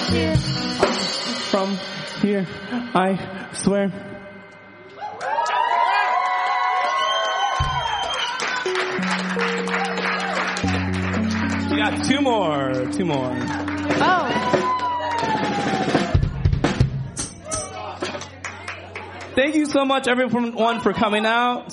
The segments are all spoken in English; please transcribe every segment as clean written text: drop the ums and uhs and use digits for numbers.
you. From here, I swear. We got two more. Oh. Thank you so much, everyone, for coming out.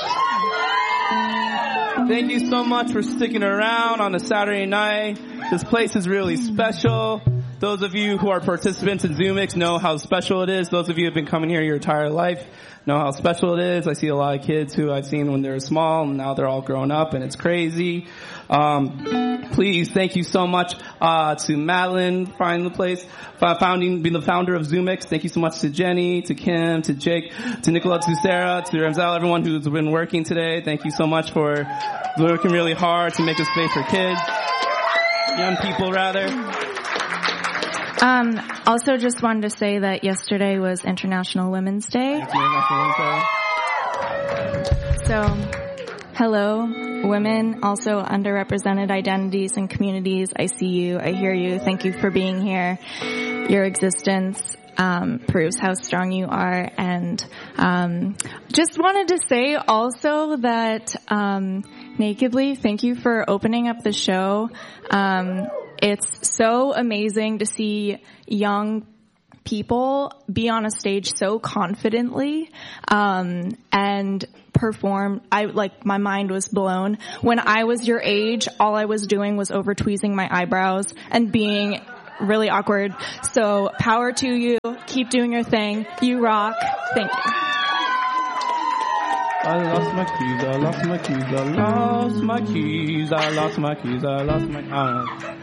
Thank you so much for sticking around on a Saturday night. This place is really special. Those of you who are participants in ZoomX know how special it is. Those of you who have been coming here your entire life know how special it is. I see a lot of kids who I've seen when they were small, and now they're all grown up, and it's crazy. Please, thank you so much to Madeline, being the founder of ZoomX. Thank you so much to Jenny, to Kim, to Jake, to Nicola, to Sarah, to Ramzel, everyone who's been working today. Thank you so much for working really hard to make a space for kids, young people rather. Also just wanted to say that yesterday was International Women's Day. So, hello, women, also underrepresented identities and communities. I see you, I hear you. Thank you for being here. Your existence proves how strong you are. And just wanted to say also that Nakedly, thank you for opening up the show. It's so amazing to see young people be on a stage so confidently and perform. My mind was blown. When I was your age, all I was doing was over tweezing my eyebrows and being really awkward. So power to you. Keep doing your thing. You rock. Thank you. I lost my keys, I lost my keys, I lost my keys, I lost my keys, I lost my keys.